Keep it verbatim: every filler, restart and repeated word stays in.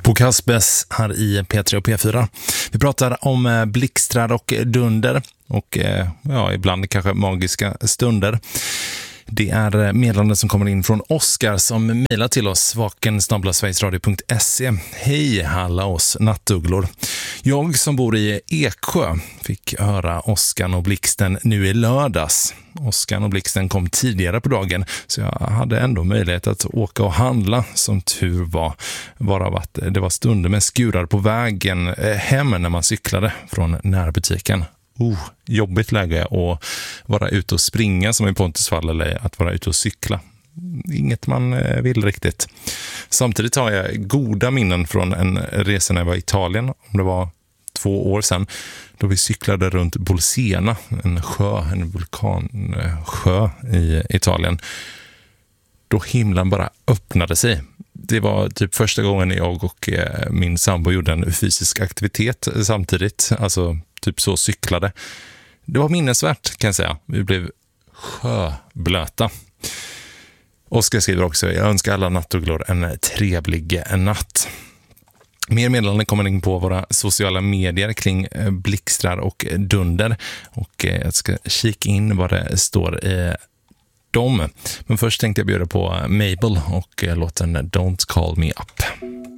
På Kasbes här i P tre och P fyra. Vi pratar om blixtrar och dunder och ja, ibland kanske magiska stunder. Det är meddelanden som kommer in från Oskar som mejlar till oss vaken snabel-a sverigesradio punkt se. Hej alla oss nattugglor. Jag som bor i Eksjö fick höra Oskar och blixten nu i lördags. Oskar och blixten kom tidigare på dagen så jag hade ändå möjlighet att åka och handla. Som tur var, varav att det var stunder med skurar på vägen hem när man cyklade från närbutiken. Oh, jobbigt läge att vara ute och springa som i Pontus fall eller att vara ute och cykla. Inget man vill riktigt. Samtidigt har jag goda minnen från en resa när jag var i Italien, om det var två år sedan, då vi cyklade runt Bolsena, en sjö, en vulkansjö i Italien. Då himlen bara öppnade sig. Det var typ första gången jag och min sambo gjorde en fysisk aktivitet samtidigt, alltså typ så cyklade. Det var minnesvärt kan jag säga. Vi blev sjöblöta. Oskar skriver också: jag önskar alla nattugglor en trevlig natt. Mer meddelanden kommer in på våra sociala medier kring blixtrar och dunder. Och jag ska kika in vad det står i dem. Men först tänkte jag bjuda på Mabel och låten Don't Call Me Up.